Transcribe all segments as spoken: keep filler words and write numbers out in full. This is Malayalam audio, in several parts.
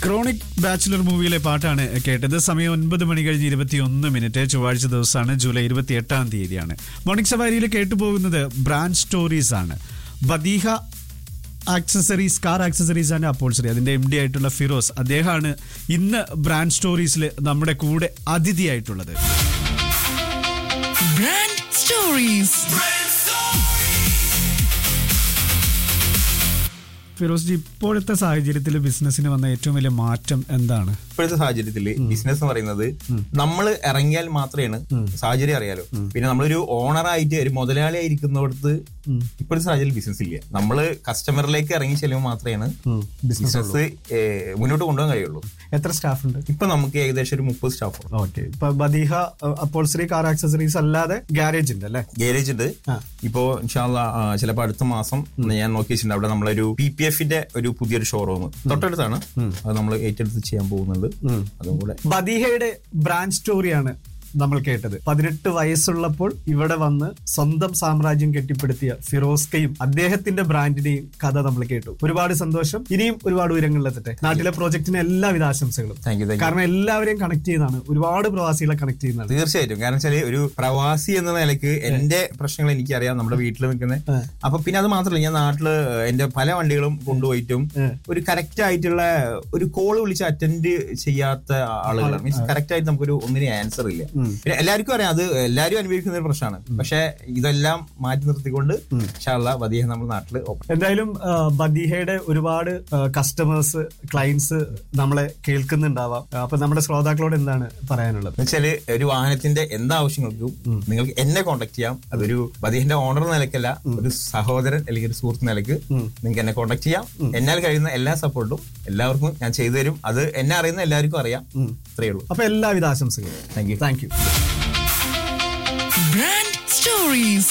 ക്രോണിക് ബാച്ചിലർ മൂവിയിലെ പാട്ടാണ് കേട്ടത്. സമയം ഒൻപത് മണി കഴിഞ്ഞ് ഇരുപത്തിയൊന്ന് മിനിറ്റ്. ചൊവ്വാഴ്ച ദിവസമാണ്, ജൂലൈ ഇരുപത്തി എട്ടാം തീയതിയാണ്. മോർണിംഗ് സവാരിയിൽ കേട്ടുപോകുന്നത് ബ്രാൻഡ് സ്റ്റോറീസ് ആണ്. ബദീഹ accessories, car accessories and upholstery, അതിന്റെ എം ഡി ആയിട്ടുള്ള ഫിറോസ്, അദ്ദേഹമാണ് ഇന്ന് ബ്രാൻഡ് സ്റ്റോറീസിൽ നമ്മുടെ കൂടെ അതിഥിയായിട്ടുള്ളത്. Brand stories. ഫിറോസ് ജി, ഇപ്പോഴത്തെ സാഹചര്യത്തിൽ ബിസിനസ്സിന് വന്ന ഏറ്റവും വലിയ മാറ്റം എന്താണ്? ഇപ്പോഴത്തെ സാഹചര്യത്തിൽ ബിസിനസ് എന്ന് പറയുന്നത് നമ്മൾ ഇറങ്ങിയാൽ മാത്രമേ സാഹചര്യം അറിയാലോ. പിന്നെ നമ്മളൊരു ഓണറായിട്ട് ഒരു മുതലാളി ആയിരിക്കുന്നിടത്ത് ഇപ്പോഴത്തെ സാഹചര്യത്തിൽ ബിസിനസ് ഇല്ല. നമ്മള് കസ്റ്റമറിലേക്ക് ഇറങ്ങി ചെല്ലുമ്പോൾ മാത്രമേ ബിസിനസ് മുന്നോട്ട് കൊണ്ടുപോകാൻ കഴിയുള്ളൂ. എത്ര സ്റ്റാഫ് ഉണ്ട് ഇപ്പൊ? നമുക്ക് ഏകദേശം ഒരു മുപ്പത് സ്റ്റാഫ് ഉണ്ട്. ഓക്കെ. ഇപ്പൊ ബദീഹ അപ്പോൾസറി, കാർ ആക്സസറീസ് അല്ലാതെ ഗാരേജ് ഉണ്ട് അല്ലേ? ഗാരേജ് ഉണ്ട്. ഇപ്പോ ഇൻഷാല്ലാ ചിലപ്പോ അടുത്ത മാസം ഞാൻ നോക്കി വെച്ചിട്ടുണ്ട്, അവിടെ നമ്മളൊരു പി പി എഫിന്റെ ഒരു പുതിയൊരു ഷോറൂം തൊട്ടടുത്താണ്, അത് നമ്മൾ ഏറ്റെടുത്ത് ചെയ്യാൻ പോകുന്നുണ്ട്. അതും കൂടെ ബദീഹയുടെ ബ്രാൻഡ് സ്റ്റോറിയാണ് നമ്മൾ കേട്ടത്. പതിനെട്ട് വയസ്സുള്ളപ്പോൾ ഇവിടെ വന്ന് സ്വന്തം സാമ്രാജ്യം കെട്ടിപ്പടുത്തിയ ഫിറോസ്കയും അദ്ദേഹത്തിന്റെ ബ്രാൻഡിന്റെയും കഥ നമ്മൾ കേട്ടു. ഒരുപാട് സന്തോഷം. ഇനിയും ഒരുപാട് ഉയരങ്ങളിലെത്തട്ടെ. നാട്ടിലെ പ്രോജക്റ്റിന് എല്ലാവിധ ആശംസകളും. കാരണം എല്ലാവരെയും കണക്ട് ചെയ്യുന്നതാണ്, ഒരുപാട് പ്രവാസികളെ കണക്ട് ചെയ്യുന്നതാണ്. തീർച്ചയായിട്ടും. കാരണം വെച്ചാൽ ഒരു പ്രവാസി എന്ന നിലയ്ക്ക് എന്റെ പ്രശ്നങ്ങൾ എനിക്കറിയാം, നമ്മുടെ വീട്ടിൽ നിൽക്കുന്നത്. അപ്പൊ പിന്നെ അത് മാത്രമല്ല, ഞാൻ നാട്ടില് എന്റെ പല വണ്ടികളും കൊണ്ടുപോയിട്ടും ഒരു കറക്റ്റ് ആയിട്ടുള്ള ഒരു കോള് വിളിച്ച് അറ്റൻഡ് ചെയ്യാത്ത ആളുകളാണ്. മീൻസ് കറക്റ്റ് ആയിട്ട് നമുക്കൊരു ഒന്നിനും ആൻസർ ഇല്ല. പിന്നെ എല്ലാവർക്കും അറിയാം, അത് എല്ലാവരും അനുഭവിക്കുന്ന ഒരു പ്രശ്നമാണ്. പക്ഷെ ഇതെല്ലാം മാറ്റി നിർത്തിക്കൊണ്ട് ഇൻഷാല്ലാ ബദീഹ നമ്മുടെ നാട്ടിൽ ഓപ്പൺ. എന്തായാലും ബദീഹയുടെ ഒരുപാട് കസ്റ്റമേഴ്സ്, ക്ലയൻസ് നമ്മളെ കേൾക്കുന്നുണ്ടാവാം. അപ്പൊ നമ്മുടെ ശ്രോതാക്കളോട് എന്താണ് പറയാനുള്ളത്? വെച്ചാല് ഒരു വാഹനത്തിന്റെ എന്താവശ്യങ്ങൾക്കും നിങ്ങൾക്ക് എന്നെ കോൺടാക്ട് ചെയ്യാം. അതൊരു ബദീഹിന്റെ ഓണർ നിലയ്ക്കല്ല, ഒരു സഹോദരൻ അല്ലെങ്കിൽ ഒരു സുഹൃത്ത് നിലയ്ക്ക് നിങ്ങൾക്ക് എന്നെ കോൺടാക്ട് ചെയ്യാം. എന്നാൽ കഴിയുന്ന എല്ലാ സപ്പോർട്ടും എല്ലാവർക്കും ഞാൻ ചെയ്തു തരും. അത് എന്നെ അറിയുന്ന എല്ലാവർക്കും അറിയാം. ഇത്രയേ ഉള്ളൂ. അപ്പൊ എല്ലാവിധ ആശംസകളും. Thank you. Thank you. Brand stories.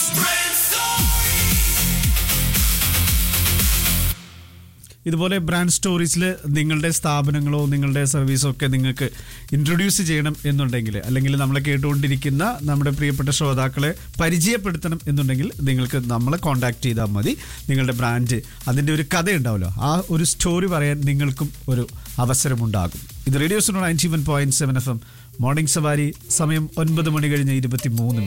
ഇതുപോലെ ബ്രാൻഡ് സ്റ്റോറീസിൽ നിങ്ങളുടെ സ്ഥാപനങ്ങളോ നിങ്ങളുടെ സർവീസോ ഒക്കെ നിങ്ങൾക്ക് ഇൻട്രൊഡ്യൂസ് ചെയ്യണം എന്നുണ്ടെങ്കിൽ, അല്ലെങ്കിൽ നമ്മളെ കേട്ടുകൊണ്ടിരിക്കുന്ന നമ്മുടെ പ്രിയപ്പെട്ട ശ്രോതാക്കളെ പരിചയപ്പെടുത്തണം എന്നുണ്ടെങ്കിൽ നിങ്ങൾക്ക് നമ്മളെ കോൺടാക്ട് ചെയ്താൽ മതി. നിങ്ങളുടെ ബ്രാൻഡ്, അതിൻ്റെ ഒരു കഥ ഉണ്ടാവുമല്ലോ, ആ ഒരു സ്റ്റോറി പറയാൻ നിങ്ങൾക്കും ഒരു അവസരമുണ്ടാകും. ഇത് radio ninety one point seven F M morning സവാരി. സമയം ഒൻപത് മണി കഴിഞ്ഞ് ഇരുപത്തി മൂന്ന്